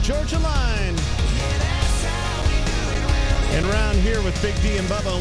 Georgia Line. And around here with Big D and Bubba,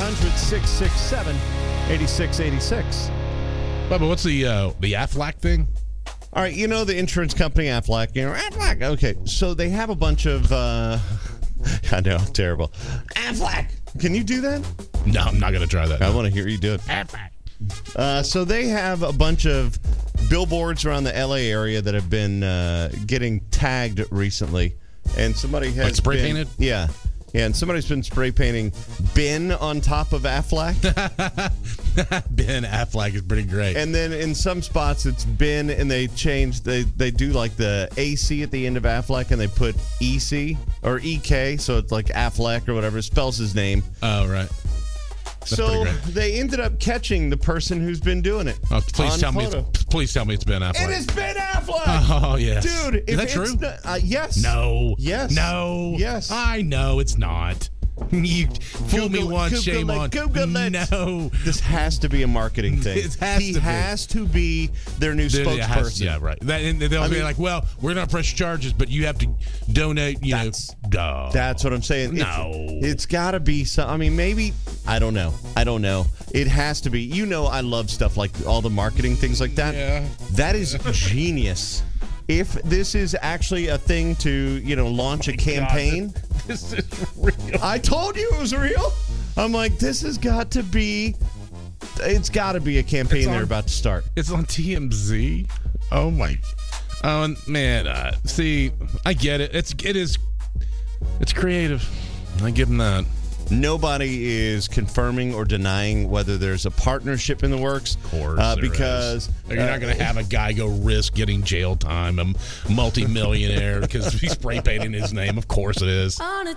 1-800-667-8686. Bubba, what's the Aflac thing? All right, you know the insurance company Aflac. Aflac. Okay, so they have a bunch of... I know, terrible. Aflac. Can you do that? No, I'm not going to try that. I want to hear you do it. Aflac. So they have a bunch of billboards around the L.A. area that have been getting tagged recently. And somebody has spray painted? Yeah. Yeah, and somebody's been spray painting Ben on top of Aflac. Ben Affleck is pretty great. And then in some spots it's Ben, and they do like the AC at the end of Affleck, and they put EC or EK, so it's like Affleck or whatever. It spells his name. Oh, right. So they ended up catching the person who's been doing it. Oh, please tell me it's Ben Affleck. It is Ben Affleck. Oh, yes. Dude, is that true? Yes. No. Yes. No. Yes. I know it's not. You fool me once, shame on. Google it. No. This has to be a marketing thing. He has to be their new spokesperson. Yeah, right. And they'll be like, well, we're not press charges, but you have to donate, That's what I'm saying. No. It's got to be some. I mean, maybe. I don't know. It has to be. You know, I love stuff like all the marketing things like that. Yeah. That is genius. If this is actually a thing to, launch a campaign. God, this is real. I told you it was real. I'm like, this has got to be. It's got to be a campaign they're about to start. It's on TMZ. Oh my. Oh man. See, I get it. It's creative. I give them that. Nobody is confirming or denying whether there's a partnership in the works. Of course, because you're not going to have a guy go risk getting jail time, a multi-millionaire, because he's spray painting his name. Of course it is. On a